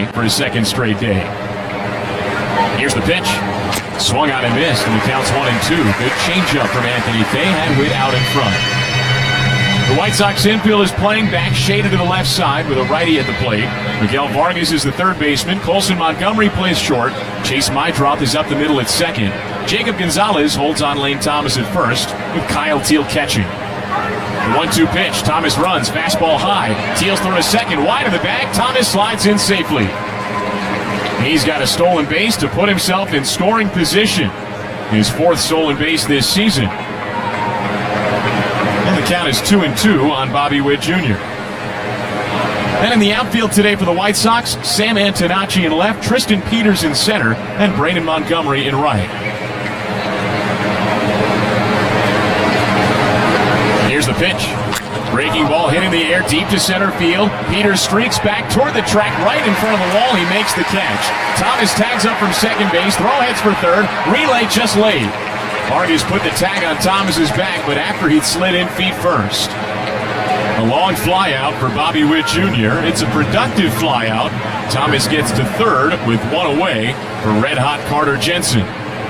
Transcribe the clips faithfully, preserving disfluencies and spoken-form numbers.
Kay for his second straight day. Here's the pitch. Swung on and missed, and the count's one and two. Good changeup from Anthony Kay. Had Witt out in front. The White Sox infield is playing back, shaded to the left side with a righty at the plate. Miguel Vargas is the third baseman. Colson Montgomery plays short. Chase Meidroth is up the middle at second. Jacob Gonzalez holds on Lane Thomas at first, with Kyle Teel catching. The one two pitch. Thomas runs. Fastball high. Teal's thrown a second. Wide of the bag. Thomas slides in safely. He's got a stolen base to put himself in scoring position. His fourth stolen base this season. And the count is two and two on Bobby Witt Junior Then in the outfield today for the White Sox, Sam Antonacci in left, Tristan Peters in center, and Brandon Montgomery in right. Here's the pitch. Breaking ball hit in the air deep to center field. Peters streaks back toward the track right in front of the wall. He makes the catch. Thomas tags up from second base. Throw heads for third. Relay just late. Vargas put the tag on Thomas's back, but after he'd slid in feet first. A long fly out for Bobby Witt Junior It's a productive fly out. Thomas gets to third with one away for red-hot Carter Jensen.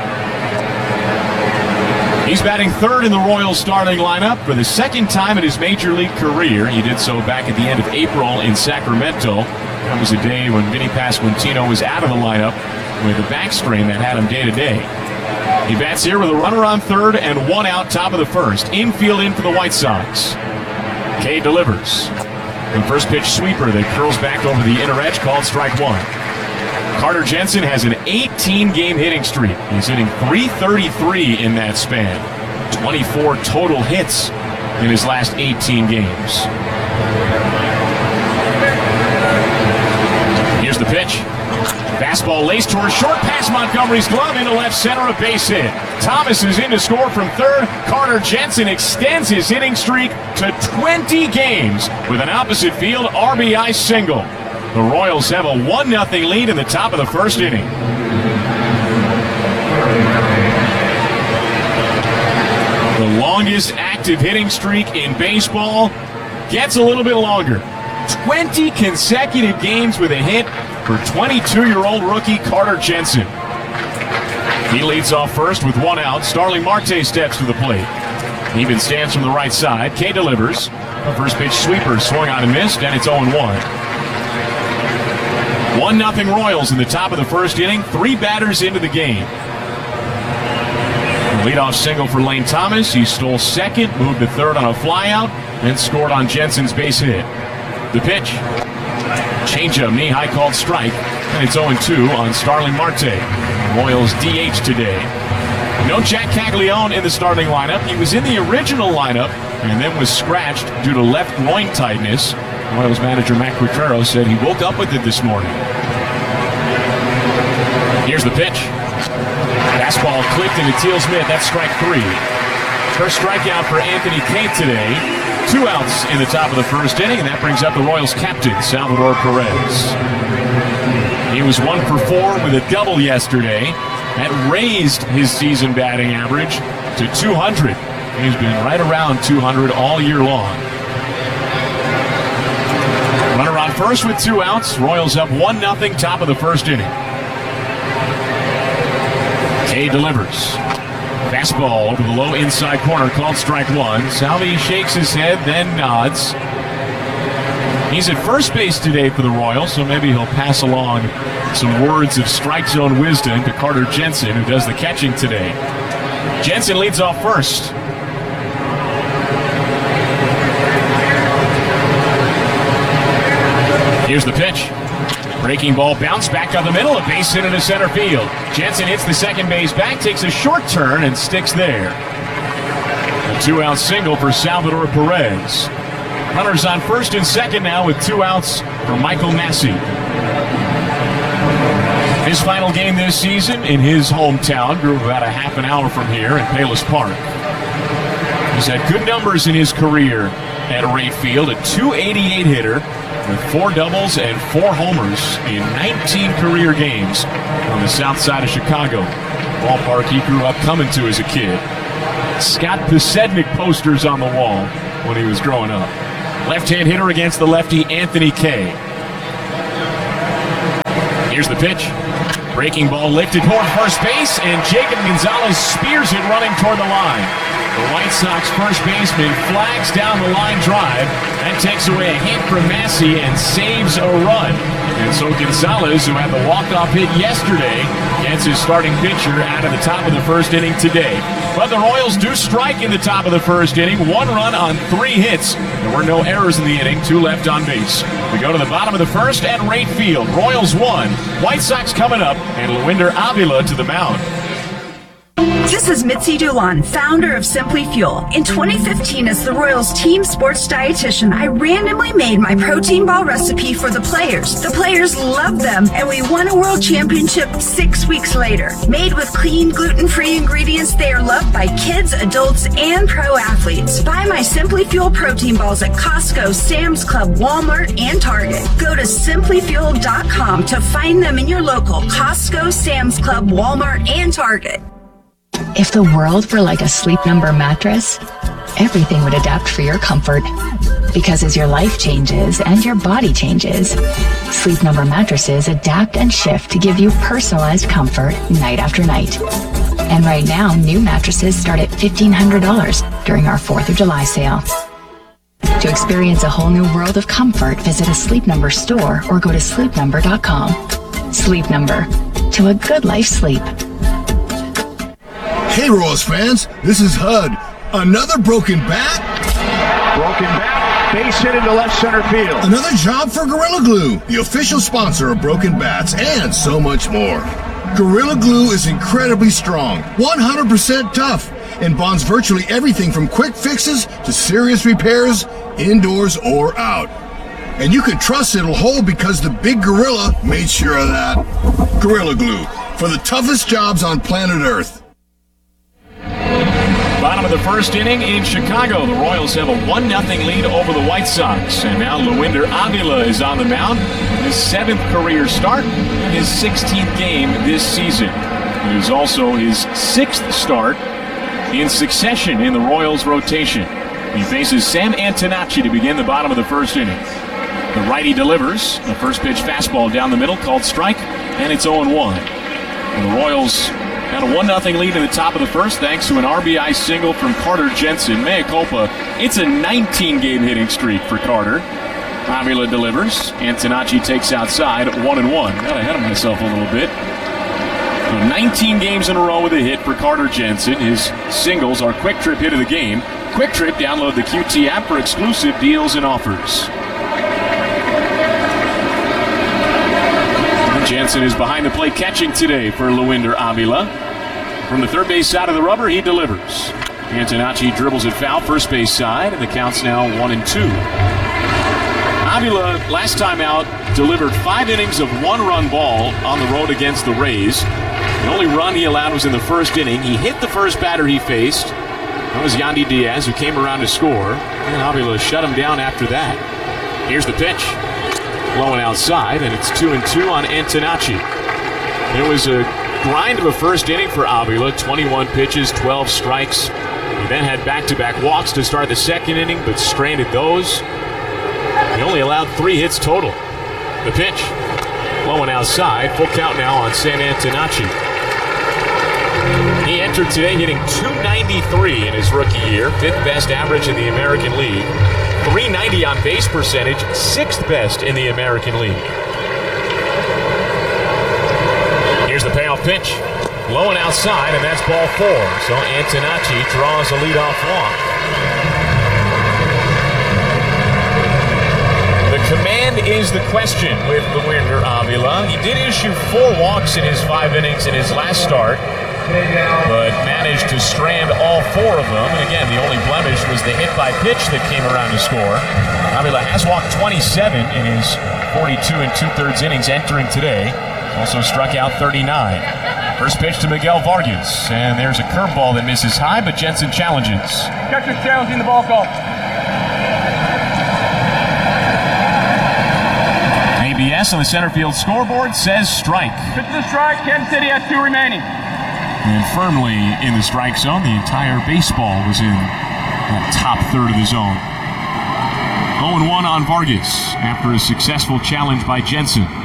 He's batting third in the Royals starting lineup for the second time in his major league career. He did so back at the end of April in Sacramento. That was a day when Vinny Pasquantino was out of the lineup with a back strain that had him day-to-day. He bats here with a runner on third and one out, top of the first. Infield in for the White Sox. Kay delivers. The first pitch sweeper that curls back over the inner edge, called strike one. Carter Jensen has an eighteen-game hitting streak. He's hitting three thirty-three in that span. twenty-four total hits in his last eighteen games. Here's the pitch. Fastball laced towards short, past Montgomery's glove into left center, a base hit. Thomas is in to score from third. Carter Jensen extends his hitting streak to twenty games with an opposite field R B I single. The Royals have a one nothing lead in the top of the first inning. The longest active hitting streak in baseball gets a little bit longer. twenty consecutive games with a hit for twenty-two-year-old rookie Carter Jensen. He leads off first with one out. Starling Marte steps to the plate. Even stands from the right side. Kay delivers. The first pitch sweeper swung on and missed, and it's oh one. one nothing Royals in the top of the first inning. Three batters into the game. The leadoff single for Lane Thomas. He stole second, moved to third on a flyout, and scored on Jensen's base hit. The pitch. Changeup, knee-high called strike, and it's oh two on Starling Marte. Royals D H today. No Jack Caglione in the starting lineup. He was in the original lineup and then was scratched due to left groin tightness. Royals manager Matt Quatraro said he woke up with it this morning. Here's the pitch. Fastball clipped into Teal's mitt. That's strike three. First strikeout for Anthony Kay today. Two outs in the top of the first inning, and that brings up the Royals captain, Salvador Perez. He was one for four with a double yesterday. That raised his season batting average to two hundred. He's been right around two hundred all year long. Runner on first with two outs. Royals up one nothing, top of the first inning. Kay delivers. Fastball over the low inside corner, called strike one. Salvi shakes his head, then nods. He's at first base today for the Royals, so maybe he'll pass along some words of strike zone wisdom to Carter Jensen, who does the catching today. Jensen leads off first. Here's the pitch. Breaking ball, bounce back up the middle, a base hit into center field. Jensen hits the second base back, takes a short turn, and sticks there. A two-out single for Salvador Perez. Runners on first and second now with two outs for Michael Massey. His final game this season in his hometown, grew about a half an hour from here in Palos Park. He's had good numbers in his career at Wright Field, a two eighty-eight hitter with four doubles and four homers in nineteen career games on the south side of Chicago. Ballpark he grew up coming to as a kid. Scott Posednik posters on the wall when he was growing up. Left-hand hitter against the lefty Anthony Kay. Here's the pitch. Breaking ball lifted toward first base, and Jacob Gonzalez spears it running toward the line. The White Sox first baseman flags down the line drive. That takes away a hit from Massey and saves a run. And so Gonzalez, who had the walk-off hit yesterday, gets his starting pitcher out of the top of the first inning today. But the Royals do strike in the top of the first inning. One run on three hits. There were no errors in the inning. Two left on base. We go to the bottom of the first at Wright Field. Royals one. White Sox coming up, and Luinder Avila to the mound. This is Mitzi Dulon, founder of Simply Fuel. In twenty fifteen, as the Royals team sports dietitian, I randomly made my protein ball recipe for the players. The players loved them, and we won a world championship six weeks later. Made with clean, gluten-free ingredients, they are loved by kids, adults, and pro athletes. Buy my Simply Fuel protein balls at Costco, Sam's Club, Walmart, and Target. Go to simply fuel dot com to find them in your local Costco, Sam's Club, Walmart, and Target. If the world were like a Sleep Number mattress, everything would adapt for your comfort. Because as your life changes and your body changes, Sleep Number mattresses adapt and shift to give you personalized comfort night after night. And right now, new mattresses start at fifteen hundred dollars during our fourth of July sale. To experience a whole new world of comfort, visit a Sleep Number store or go to sleep number dot com. Sleep Number. To a good life sleep. Hey Royals fans, this is H U D. Another broken bat? Broken bat, base hit into left center field. Another job for Gorilla Glue, the official sponsor of Broken Bats, and so much more. Gorilla Glue is incredibly strong, one hundred percent tough, and bonds virtually everything from quick fixes to serious repairs, indoors or out. And you can trust it'll hold because the big gorilla made sure of that. Gorilla Glue, for the toughest jobs on planet Earth. Bottom of the first inning in Chicago. The Royals have a one nothing lead over the White Sox. And now Luinder Avila is on the mound. His seventh career start and his sixteenth game this season. It is also his sixth start in succession in the Royals rotation. He faces Sam Antonacci to begin the bottom of the first inning. The righty delivers. The first pitch fastball down the middle called strike, and it's oh one. And the Royals got a one nothing lead in the top of the first thanks to an R B I single from Carter Jensen. Mea culpa, it's a nineteen game hitting streak for Carter. Avila delivers. Antonacci takes outside, one and one. Got ahead of myself a little bit. So nineteen games in a row with a hit for Carter Jensen. His singles are Quick Trip hit of the game. Quick Trip, download the Q T app for exclusive deals and offers. Jensen is behind the plate catching today for Luinder Avila. From the third base side of the rubber, he delivers. Antonacci dribbles it foul, first base side, and the count's now one and two. Avila, last time out, delivered five innings of one-run ball on the road against the Rays. The only run he allowed was in the first inning. He hit the first batter he faced. That was Yandy Diaz, who came around to score. And Avila shut him down after that. Here's the pitch. Blowing outside, and it's two and two on Antonacci. It was a grind of a first inning for Avila, twenty-one pitches, twelve strikes. He then had back-to-back walks to start the second inning, but stranded those. He only allowed three hits total. The pitch, blowing outside, full count now on Sam Antonacci. He entered today hitting two ninety-three in his rookie year, fifth best average in the American League. three ninety on base percentage, sixth best in the American League. Here's the payoff pitch. Blowing outside, and that's ball four. So Antonacci draws a leadoff walk. The command is the question with Luinder Avila. He did issue four walks in his five innings in his last start, but managed to strand all four of them. And again, the only blemish was the hit by pitch that came around to score. Avila has walked twenty-seven in his forty-two and two-thirds innings entering today. Also struck out thirty-nine. First pitch to Miguel Vargas, and there's a curveball that misses high, but Jensen challenges. Catcher's challenging the ball call. A B S on the center field scoreboard says strike. Pitch to the strike. Kansas City has two remaining. And firmly in the strike zone. The entire baseball was in that top third of the zone. oh and one on Vargas after a successful challenge by Jensen.